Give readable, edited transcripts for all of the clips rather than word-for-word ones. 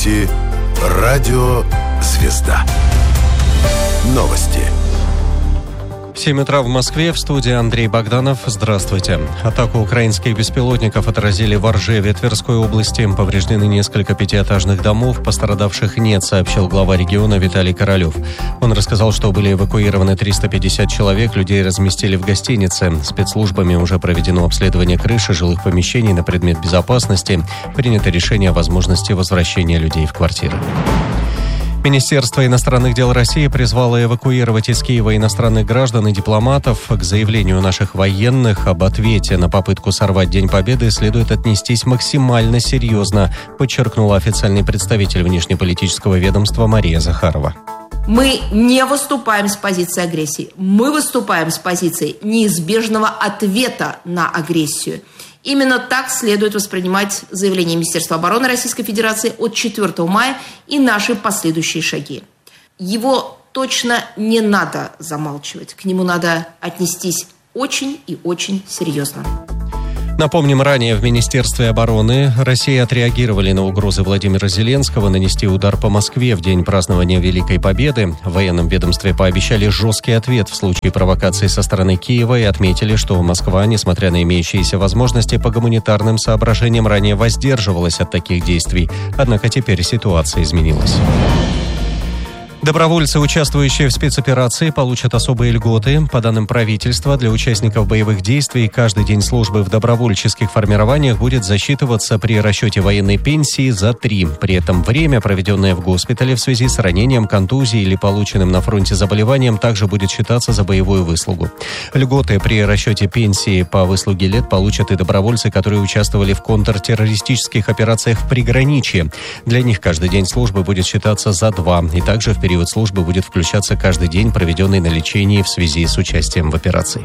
слушаете Радио «Звезда». Новости. 7 утра в Москве, в студии Андрей Богданов. Здравствуйте. Атаку украинских беспилотников отразили в Оржеве Тверской области. Повреждены несколько пятиэтажных домов, пострадавших нет, сообщил глава региона Виталий Королев. Он рассказал, что были эвакуированы 350 человек, людей разместили в гостинице. Спецслужбами уже проведено обследование крыши жилых помещений на предмет безопасности. Принято решение о возможности возвращения людей в квартиры. Министерство иностранных дел России призвало эвакуировать из Киева иностранных граждан и дипломатов. К заявлению наших военных об ответе на попытку сорвать День Победы следует отнестись максимально серьезно, подчеркнула официальный представитель внешнеполитического ведомства Мария Захарова. Мы не выступаем с позиции агрессии. Мы выступаем с позиции неизбежного ответа на агрессию. Именно так следует воспринимать заявление Министерства обороны Российской Федерации от 4 мая и наши последующие шаги. Его точно не надо замалчивать. К нему надо отнестись очень и очень серьезно. Напомним, ранее в Министерстве обороны России отреагировали на угрозы Владимира Зеленского нанести удар по Москве в день празднования Великой Победы. В военном ведомстве пообещали жесткий ответ в случае провокации со стороны Киева и отметили, что Москва, несмотря на имеющиеся возможности, по гуманитарным соображениям ранее воздерживалась от таких действий. Однако теперь ситуация изменилась. Добровольцы, участвующие в спецоперации, получат особые льготы. По данным правительства, для участников боевых действий каждый день службы в добровольческих формированиях будет засчитываться при расчете военной пенсии за 3. При этом время, проведенное в госпитале в связи с ранением, контузией или полученным на фронте заболеванием, также будет считаться за боевую выслугу. Льготы при расчете пенсии по выслуге лет получат и добровольцы, которые участвовали в контртеррористических операциях в приграничье. Для них каждый день службы будет считаться за 2. И также в период службы будет включаться каждый день, проведенный на лечении в связи с участием в операции.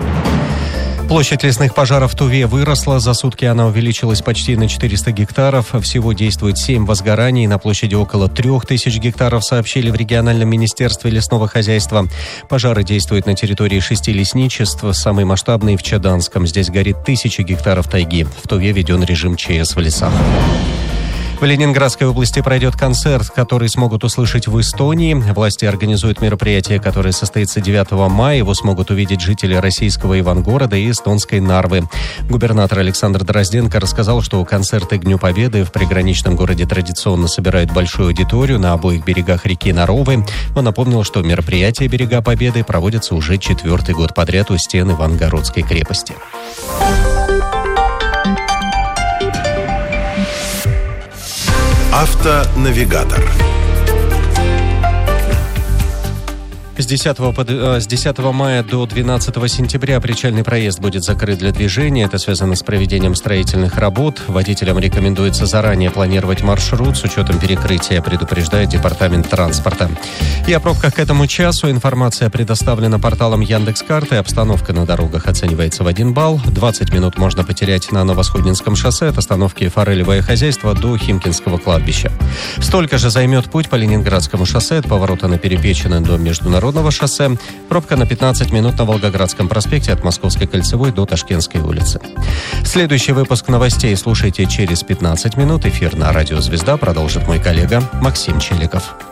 Площадь лесных пожаров в Туве выросла. За сутки она увеличилась почти на 400 гектаров. Всего действует 7 возгораний. На площади около 3000 гектаров, сообщили в региональном министерстве лесного хозяйства. Пожары действуют на территории 6 лесничеств. Самый масштабный в Чаданском. Здесь горит 1000 гектаров тайги. В Туве введен режим ЧС в лесах. В Ленинградской области пройдет концерт, который смогут услышать в Эстонии. Власти организуют мероприятие, которое состоится 9 мая. Его смогут увидеть жители российского Ивангорода и эстонской Нарвы. Губернатор Александр Дрозденко рассказал, что концерты к Дню Победы в приграничном городе традиционно собирают большую аудиторию на обоих берегах реки Наровы. Он напомнил, что мероприятие «Берега Победы» проводится уже 4-й год подряд у стен Ивангородской крепости. Автонавигатор. С 10 мая до 12 сентября причальный проезд будет закрыт для движения. Это связано с проведением строительных работ. Водителям рекомендуется заранее планировать маршрут с учетом перекрытия, предупреждает Департамент транспорта. И о пробках к этому часу информация предоставлена порталом Яндекс.Карты. Обстановка на дорогах оценивается в 1 балл. 20 минут можно потерять на Новосходнинском шоссе от остановки Форелевое хозяйство до Химкинского кладбища. Столько же займет путь по Ленинградскому шоссе от поворота на Перепечино до Международного шоссе. Пробка на 15 минут на Волгоградском проспекте от Московской кольцевой до Ташкентской улицы. Следующий выпуск новостей слушайте через 15 минут. Эфир на радио «Звезда» продолжит мой коллега Максим Челиков.